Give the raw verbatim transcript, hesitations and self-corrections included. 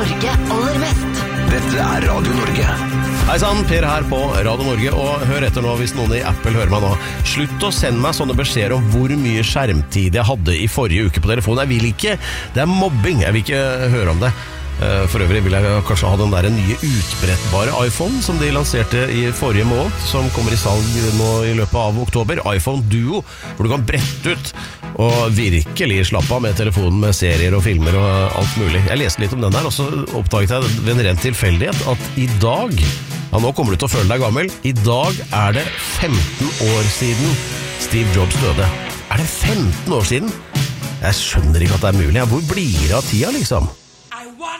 Norge aller mest. Dette er Radio Norge. Hei sann, Per her på Radio Norge, og hør etter nå hvis noen i Apple hører meg nå. Slutt å sende meg sånne beskjeder om hvor mye skjermtid jeg hadde i forrige uke på telefonen. Jeg vil ikke, det er mobbing, jeg vil ikke høre om det. For øvrig vil jeg kanskje ha den der nye utbrettbare iPhone som de lanserte i forrige måned, som kommer i salg nå i løpet av oktober. iPhone Duo, hvor du kan brette ut og virkelig slappe av med telefonen med serier og filmer og alt mulig. Jeg leste litt om den der, og så oppdaget jeg ved en ren tilfeldighet at i dag, ja nå kommer du til å føle deg gammel, i dag er det femten år siden Steve Jobs døde. Er det femten år siden? Jeg skjønner ikke at det er mulig. Hvor blir det av tida liksom?